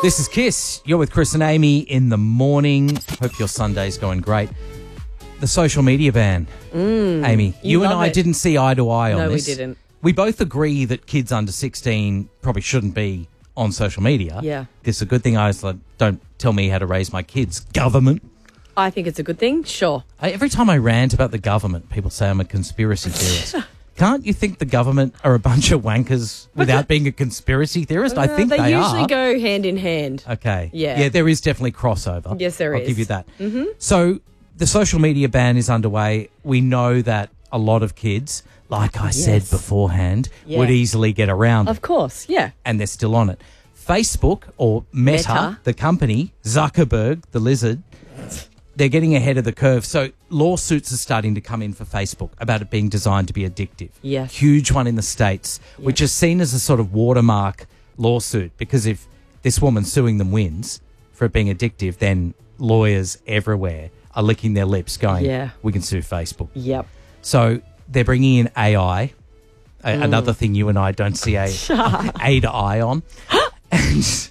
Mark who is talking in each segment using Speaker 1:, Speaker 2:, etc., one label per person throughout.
Speaker 1: This is Kiss. You're with Chris and Amy in the morning. Hope your Sunday's going great. The social media ban. Amy, you and I didn't see eye to eye on this.
Speaker 2: No, we didn't.
Speaker 1: We both agree that kids under 16 probably shouldn't be on social media.
Speaker 2: Yeah.
Speaker 1: It's a good thing. I was like, don't tell me how to raise my kids. Government.
Speaker 2: I think it's a good thing, sure.
Speaker 1: Every time I rant about the government, people say I'm a conspiracy theorist. Can't you think the government are a bunch of wankers without being a conspiracy theorist? I think they are.
Speaker 2: They usually go hand in hand.
Speaker 1: Okay.
Speaker 2: Yeah.
Speaker 1: Yeah, there is definitely crossover.
Speaker 2: Yes, there
Speaker 1: I'll
Speaker 2: is.
Speaker 1: give you that. Mm-hmm. So the social media ban is underway. We know that a lot of kids, like I said beforehand, would easily get around
Speaker 2: Of course, yeah.
Speaker 1: and they're still on it. Facebook or Meta, the company, Zuckerberg, the lizard, they're getting ahead of the curve. So lawsuits are starting to come in for Facebook about it being designed to be addictive.
Speaker 2: Yes.
Speaker 1: Huge one in the States, which is seen as a sort of watermark lawsuit, because if this woman suing them wins for it being addictive, then lawyers everywhere are licking their lips going, we can sue Facebook.
Speaker 2: Yep.
Speaker 1: So they're bringing in AI, another thing you and I don't see a to eye on. And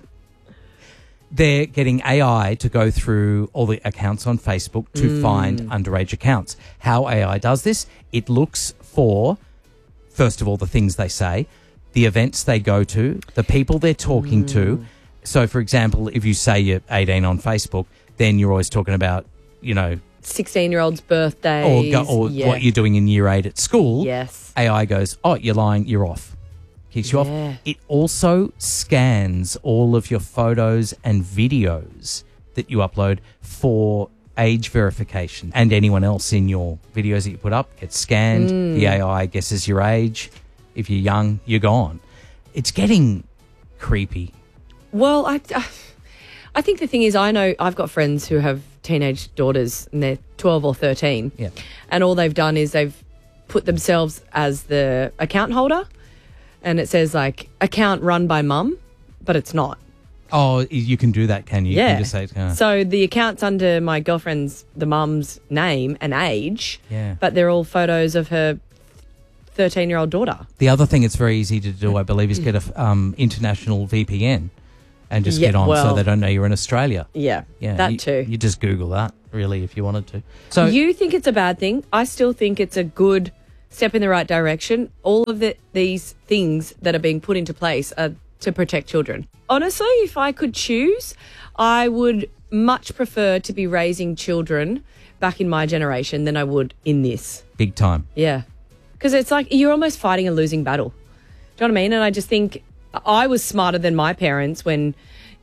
Speaker 1: they're getting AI to go through all the accounts on Facebook to find underage accounts. How AI does this, it looks for, first of all, the things they say, the events they go to, the people they're talking to. So, for example, if you say you're 18 on Facebook, then you're always talking about,
Speaker 2: 16-year-olds' birthdays.
Speaker 1: Or what you're doing in year 8 at school.
Speaker 2: Yes.
Speaker 1: AI goes, oh, you're lying, you're off. Kicks you off. It also scans all of your photos and videos that you upload for age verification, and anyone else in your videos that you put up gets scanned. The AI guesses your age. If you're young, you're gone. It's getting creepy.
Speaker 2: Well, I think the thing is, I know I've got friends who have teenage daughters and they're 12 or 13.
Speaker 1: Yeah.
Speaker 2: And all they've done is they've put themselves as the account holder. And it says, like, account run by mum, but it's not.
Speaker 1: Oh, you can do that, can you?
Speaker 2: Yeah.
Speaker 1: You can just say,
Speaker 2: So the account's under my girlfriend's, the mum's name and age,
Speaker 1: Yeah.
Speaker 2: but they're all photos of her 13-year-old daughter.
Speaker 1: The other thing it's very easy to do, I believe, is get a international VPN and just get on so they don't know you're in Australia.
Speaker 2: Yeah,
Speaker 1: Yeah,
Speaker 2: that too.
Speaker 1: You just Google that, really, if you wanted to. So
Speaker 2: You think it's a bad thing? I still think it's a good step in the right direction. All of these things that are being put into place are to protect children. Honestly, if I could choose, I would much prefer to be raising children back in my generation than I would in this.
Speaker 1: big time.
Speaker 2: Yeah. Because it's like you're almost fighting a losing battle. Do you know what I mean? And I just think I was smarter than my parents when,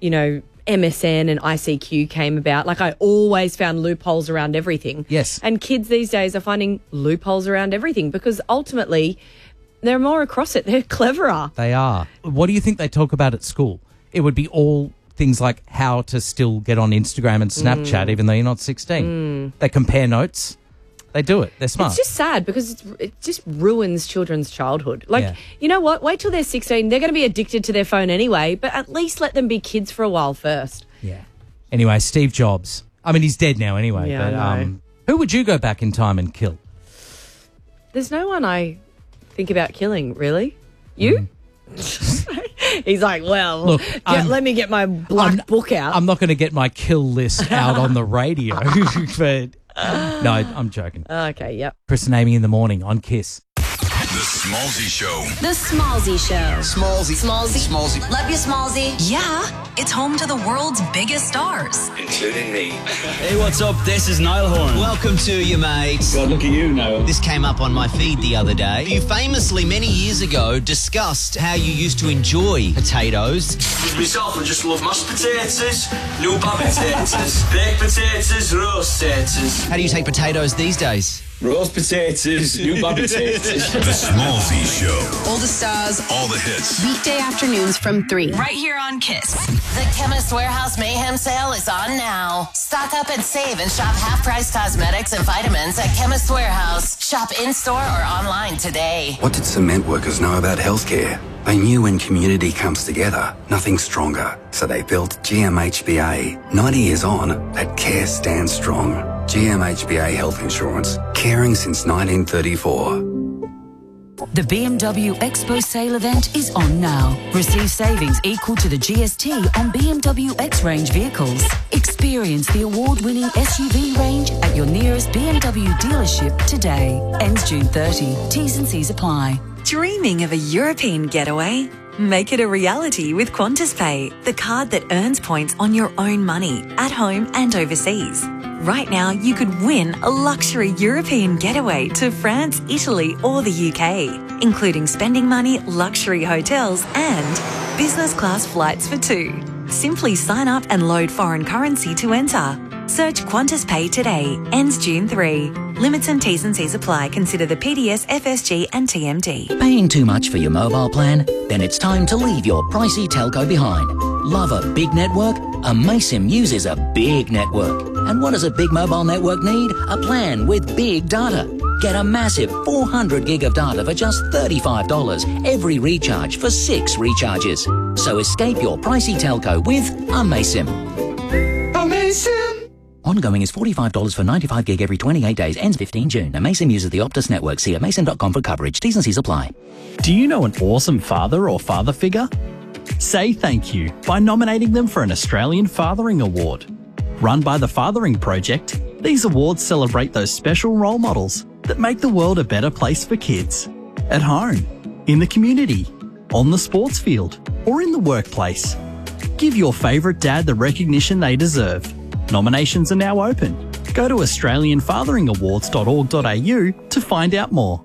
Speaker 2: MSN and ICQ came about. Like, I always found loopholes around everything.
Speaker 1: Yes.
Speaker 2: And kids these days are finding loopholes around everything because ultimately they're more across it. They're cleverer.
Speaker 1: They are. What do you think they talk about at school? It would be all things like how to still get on Instagram and Snapchat even though you're not 16. They compare notes. They do it. They're smart.
Speaker 2: It's just sad because it just ruins children's childhood. Like,
Speaker 1: Yeah.
Speaker 2: you know what? Wait till they're 16. They're going to be addicted to their phone anyway, but at least let them be kids for a while first.
Speaker 1: Yeah. Anyway, Steve Jobs. I mean, he's dead now anyway.
Speaker 2: Yeah,
Speaker 1: but
Speaker 2: I know.
Speaker 1: who would you go back in time and kill?
Speaker 2: There's no one I think about killing, really. You? He's like, well,
Speaker 1: Look,
Speaker 2: let me get my black book out.
Speaker 1: I'm not going to get my kill list out on the radio, but no, I'm joking.
Speaker 2: Okay, yep.
Speaker 1: Chris and Amy in the morning on Kiss.
Speaker 3: The Smallsy Show.
Speaker 4: The Smallsy Show.
Speaker 5: Smallsy.
Speaker 4: Love you, Smallsy. Yeah, it's home to the world's biggest stars.
Speaker 5: Including me.
Speaker 6: Hey, what's up? This is Niall Horan.
Speaker 7: Welcome to you, mate.
Speaker 5: God, look at you now.
Speaker 7: This came up on my feed the other day. You famously, many years ago, discussed how you used to enjoy potatoes.
Speaker 6: With myself, I just love mashed potatoes, new bad potatoes, baked potatoes, roast potatoes.
Speaker 7: How do you take potatoes these days?
Speaker 5: Roast potatoes, new bad potatoes.
Speaker 3: The Smallsy Show.
Speaker 4: All the stars.
Speaker 3: All the hits.
Speaker 4: Weekday afternoons from 3. Right here on Kiss.
Speaker 8: The Chemist Warehouse Mayhem Sale is on now. Stock up and save and shop half-price cosmetics and vitamins at Chemist Warehouse. Shop in-store or online today.
Speaker 9: What did cement workers know about healthcare? They knew when community comes together, nothing's stronger. So they built GMHBA. 90 years on, that care stands strong. GMHBA Health Insurance. Caring since 1934.
Speaker 10: The BMW Expo sale event is on now. Receive savings equal to the GST on BMW X-Range vehicles. Experience the award-winning SUV range at your nearest BMW dealership today. Ends June 30. T's and C's apply.
Speaker 11: Dreaming of a European getaway? Make it a reality with Qantas Pay, the card that earns points on your own money, at home and overseas. Right now, you could win a luxury European getaway to France, Italy or the UK, including spending money, luxury hotels and business class flights for two. Simply sign up and load foreign currency to enter. Search Qantas Pay today. Ends June 3. Limits and T's and C's apply. Consider the PDS, FSG and TMD.
Speaker 12: Paying too much for your mobile plan? Then it's time to leave your pricey telco behind. Love a big network? Amaysim uses a big network. And what does a big mobile network need? A plan with big data. Get a massive 400 gig of data for just $35 every recharge for 6 recharges. So escape your pricey telco with Amaysim. Amaysim! Ongoing is $45 for 95 gig every 28 days. Ends 15 June. Amaysim uses the Optus network. See amaysim.com for coverage. T's and C's apply.
Speaker 13: Do you know an awesome father or father figure? Say thank you by nominating them for an Australian Fathering Award. Run by the Fathering Project, these awards celebrate those special role models that make the world a better place for kids. At home, in the community, on the sports field, or in the workplace. Give your favourite dad the recognition they deserve. Nominations are now open. Go to australianfatheringawards.org.au to find out more.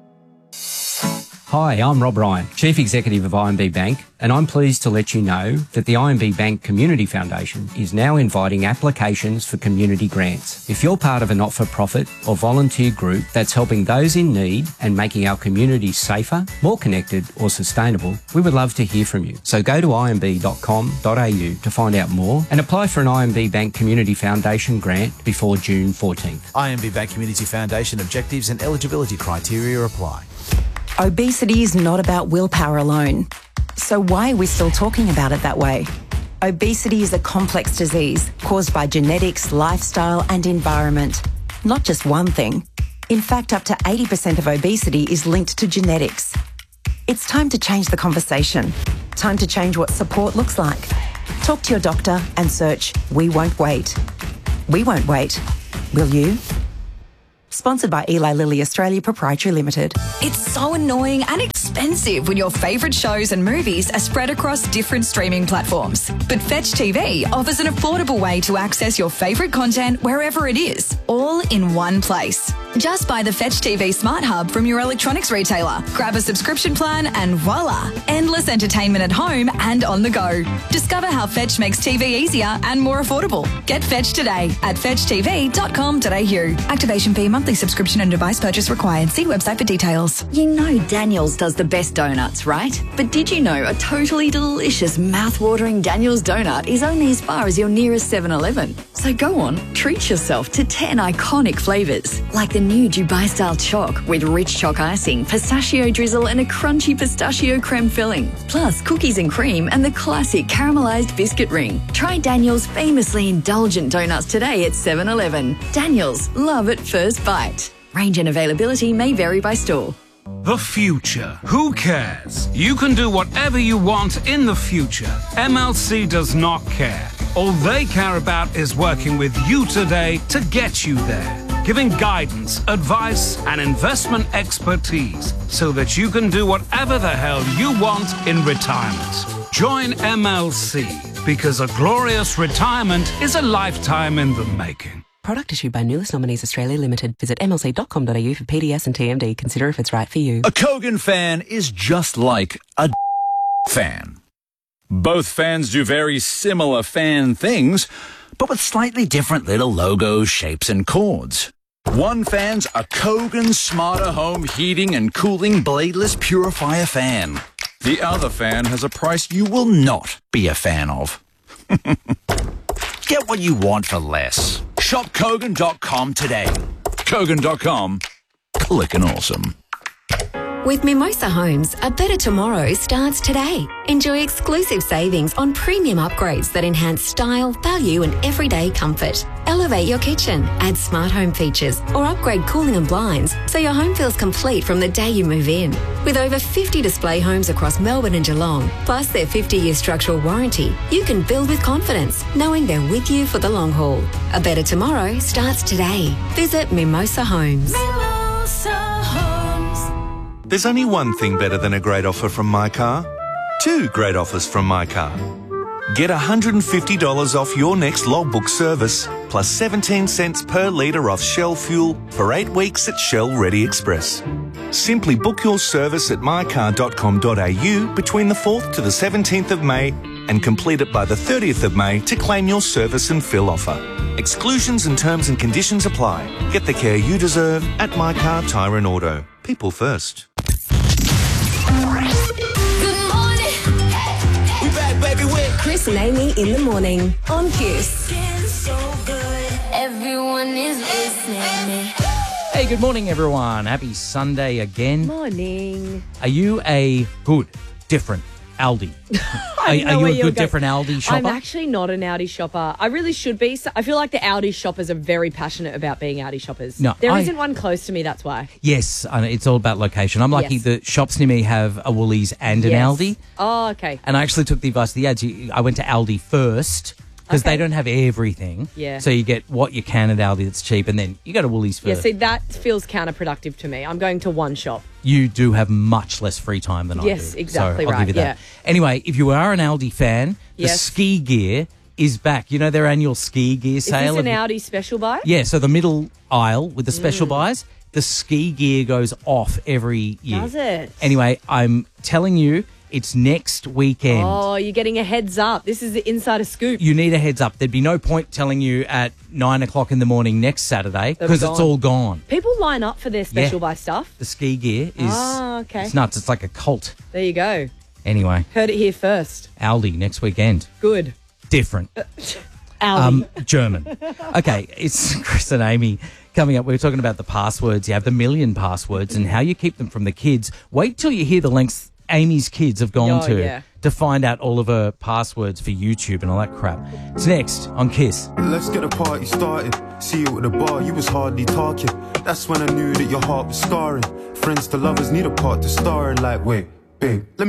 Speaker 14: Hi, I'm Rob Ryan, Chief Executive of IMB Bank, and I'm pleased to let you know that the IMB Bank Community Foundation is now inviting applications for community grants. If you're part of a not-for-profit or volunteer group that's helping those in need and making our communities safer, more connected or sustainable, we would love to hear from you. So go to imb.com.au to find out more and apply for an IMB Bank Community Foundation grant before June 14th.
Speaker 15: IMB Bank Community Foundation objectives and eligibility criteria apply.
Speaker 16: Obesity is not about willpower alone. So why are we still talking about it that way? Obesity is a complex disease caused by genetics, lifestyle and environment. Not just one thing. In fact, up to 80% of obesity is linked to genetics. It's time to change the conversation. Time to change what support looks like. Talk to your doctor and search We Won't Wait. We won't wait. Will you? Sponsored by Eli Lilly Australia Proprietary Limited.
Speaker 17: It's so annoying and expensive when your favourite shows and movies are spread across different streaming platforms. But Fetch TV offers an affordable way to access your favourite content wherever it is, all in one place. Just buy the Fetch TV Smart Hub from your electronics retailer, grab a subscription plan and voila, endless entertainment at home and on the go. Discover how Fetch makes TV easier and more affordable. Get Fetch today at fetchtv.com.au. Activation fee, monthly subscription and device purchase required. See website for details.
Speaker 18: You know Daniel's does the best donuts, right? But did you know a totally delicious, mouth-watering Daniel's donut is only as far as your nearest 7-Eleven? So go on, treat yourself to 10 iconic flavours, like the new Dubai-style choc with rich choc icing, pistachio drizzle and a crunchy pistachio creme filling, plus cookies and cream and the classic caramelised biscuit ring. Try Daniel's famously indulgent donuts today at 7-Eleven. Daniel's, love at first bite. Range and availability may vary by store.
Speaker 19: The future. Who cares? You can do whatever you want in the future. MLC does not care. All they care about is working with you today to get you there. Giving guidance, advice, and investment expertise so that you can do whatever the hell you want in retirement. Join MLC because a glorious retirement is a lifetime in the making.
Speaker 20: Product issued by Nulis Nominees Australia Limited. Visit mlc.com.au for PDS and TMD. Consider if it's right for you.
Speaker 21: A Kogan fan is just like a fan. Both fans do very similar fan things, but with slightly different little logos, shapes, and chords. One fan's a Kogan Smarter Home Heating and Cooling Bladeless Purifier fan. The other fan has a price you will not be a fan of. Get what you want for less. Shop Kogan.com today. Kogan.com. Clickin' awesome.
Speaker 2: With Mimosa Homes, a better tomorrow starts today. Enjoy exclusive savings on premium upgrades that enhance style, value and everyday comfort. Elevate your kitchen, add smart home features or upgrade cooling and blinds so your home feels complete from the day you move in. With over 50 display homes across Melbourne and Geelong, plus their 50-year structural warranty, you can build with confidence, knowing they're with you for the long haul. A better tomorrow starts today. Visit Mimosa Homes.
Speaker 22: There's only one thing better than a great offer from My Car. Two great offers from My Car. Get $150 off your next logbook service, plus 17 cents per litre off Shell fuel for 8 weeks at Shell Ready Express. Simply book your service at mycar.com.au between the 4th to the 17th of May and complete it by the 30th of May to claim your service and fill offer. Exclusions and terms and conditions apply. Get the care you deserve at My Car Tyre and Auto. People first.
Speaker 2: Chris and Amy in the morning on Kiss.
Speaker 23: Everyone is listening.
Speaker 1: Hey, good morning, everyone. Happy Sunday again.
Speaker 23: Morning.
Speaker 1: Are you a good, different Aldi? Are you a good, different Aldi shopper?
Speaker 23: I'm actually not an Aldi shopper. I really should be. I feel like the Aldi shoppers are very passionate about being Aldi shoppers.
Speaker 1: No,
Speaker 23: there isn't one close to me, that's why.
Speaker 1: Yes, I know, it's all about location. I'm lucky
Speaker 23: Yes.
Speaker 1: the shops near me have a Woolies and an
Speaker 23: Yes.
Speaker 1: Aldi.
Speaker 23: Oh, okay.
Speaker 1: And I actually took the advice of the ads. I went to Aldi first because they don't have everything.
Speaker 23: Yeah.
Speaker 1: So you get what you can at Aldi that's cheap, and then you go to Woolies
Speaker 23: Yeah,
Speaker 1: first.
Speaker 23: see, that feels counterproductive to me. I'm going to one shop.
Speaker 1: You do have much less free time than I do.
Speaker 23: Yes, exactly
Speaker 1: so I'll
Speaker 23: right,
Speaker 1: give you that.
Speaker 23: yeah.
Speaker 1: Anyway, if you are an Aldi fan, the
Speaker 23: Yes.
Speaker 1: ski gear is back. You know their annual ski gear
Speaker 23: Is
Speaker 1: sale?
Speaker 23: this an Aldi special buy?
Speaker 1: Yeah, so the middle aisle with the
Speaker 23: Mm.
Speaker 1: special buys, the ski gear goes off every year.
Speaker 23: Does it?
Speaker 1: Anyway, I'm telling you, it's next weekend.
Speaker 23: Oh, you're getting a heads up. This is the insider scoop.
Speaker 1: You need a heads up. There'd be no point telling you at 9 o'clock in the morning next Saturday
Speaker 23: They'll be
Speaker 1: because it's
Speaker 23: gone.
Speaker 1: all gone.
Speaker 23: People line up for their special buy stuff.
Speaker 1: The ski gear is
Speaker 23: okay.
Speaker 1: it's nuts. It's like a cult.
Speaker 23: There you go.
Speaker 1: Anyway,
Speaker 23: Heard it here first.
Speaker 1: Aldi next weekend.
Speaker 23: Good.
Speaker 1: Different.
Speaker 23: Aldi.
Speaker 1: German. Okay, it's Chris and Amy coming up. We're talking about the passwords. You have the million passwords and how you keep them from the kids. Wait till you hear the lengths Amy's kids have gone to find out all of her passwords for YouTube and all that crap. It's next on Kiss.
Speaker 24: Let's get the party started. See you at the bar, you was hardly talking. That's when I knew that your heart was scarring. Friends to lovers need a part to star in. Like, wait, babe, let me